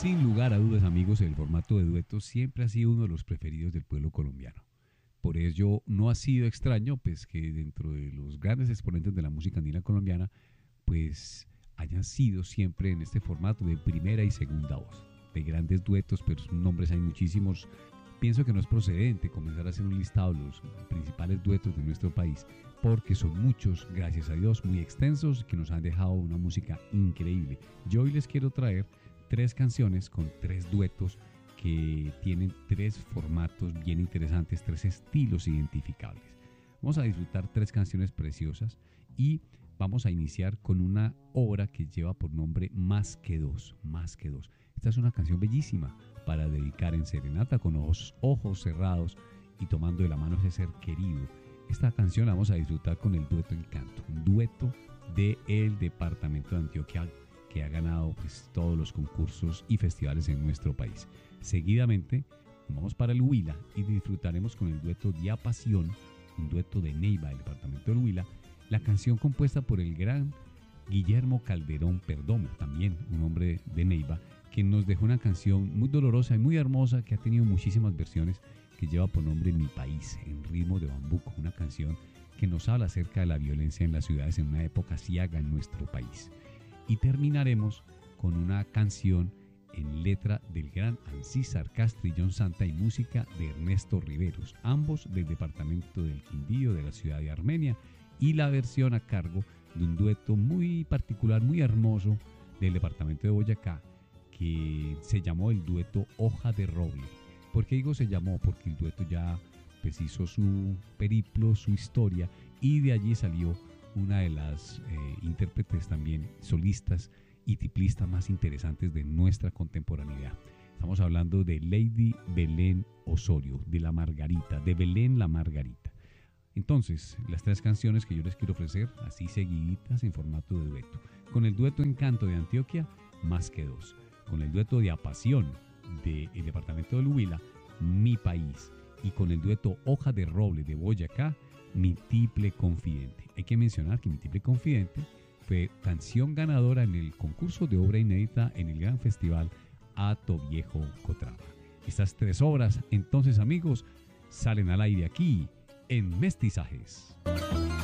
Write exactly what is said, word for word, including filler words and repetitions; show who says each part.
Speaker 1: Sin lugar a dudas, amigos, el formato de duetos siempre ha sido uno de los preferidos del pueblo colombiano. Por ello, no ha sido extraño pues, que dentro de los grandes exponentes de la música andina colombiana, pues hayan sido siempre en este formato de primera y segunda voz. De grandes duetos, pero nombres hay muchísimos. Pienso que no es procedente comenzar a hacer un listado de los principales duetos de nuestro país, porque son muchos, gracias a Dios, muy extensos, que nos han dejado una música increíble. Yo hoy les quiero traer tres canciones con tres duetos que tienen tres formatos bien interesantes, tres estilos identificables. Vamos a disfrutar tres canciones preciosas y vamos a iniciar con una obra que lleva por nombre Más que dos, Más que dos. Esta es una canción bellísima para dedicar en serenata con ojos, ojos cerrados y tomando de la mano a ese ser querido. Esta canción la vamos a disfrutar con el dueto Encanto, un dueto del departamento de Antioquia que ha ganado pues, todos los concursos y festivales en nuestro país. Seguidamente vamos para el Huila y disfrutaremos con el dueto Diapasión, un dueto de Neiva, del departamento del Huila, la canción compuesta por el gran Guillermo Calderón Perdomo, también un hombre de Neiva, que nos dejó una canción muy dolorosa y muy hermosa que ha tenido muchísimas versiones, que lleva por nombre Mi País, en ritmo de bambuco, una canción que nos habla acerca de la violencia en las ciudades en una época ciaga en nuestro país. Y terminaremos con una canción en letra del gran Ancísar Castrillón Santa y música de Ernesto Riveros, ambos del departamento del Quindío, de la ciudad de Armenia, y la versión a cargo de un dueto muy particular, muy hermoso del departamento de Boyacá, que se llamó el dueto Hoja de Roble. ¿Por qué digo se llamó? Porque el dueto ya pues, hizo su periplo, su historia, y de allí salió una de las eh, intérpretes también solistas y tiplistas más interesantes de nuestra contemporaneidad. Estamos hablando de Lady Belén Osorio, de La Margarita, de Belén La Margarita. Entonces, las tres canciones que yo les quiero ofrecer, así seguiditas en formato de dueto. Con el dueto Encanto de Antioquia, Más que dos. Con el dueto Diapasión del departamento del Huila, Mi País. Y con el dueto Hoja de Roble de Boyacá, Mi Tiple Confidente. Hay que mencionar que Mi Tiple Confidente fue canción ganadora en el concurso de obra inédita en el gran festival Hato Viejo Cotraba. Estas tres obras, entonces amigos, salen al aire aquí en Mestizajes.